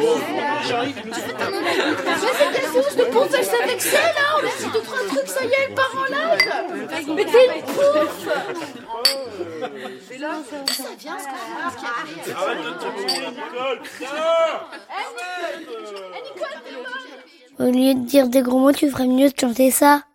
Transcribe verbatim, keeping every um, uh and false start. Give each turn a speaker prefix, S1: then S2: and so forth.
S1: Je te pompage avec ça là, on a dit deux trois trucs, ça y est, elle part en live. Mais t'es une pouffe. C'est là, ça vient ce qu'on a.
S2: Arrête de te tirer la Nicole, putain.
S3: Au lieu de dire des gros mots, tu ferais mieux de chanter ça.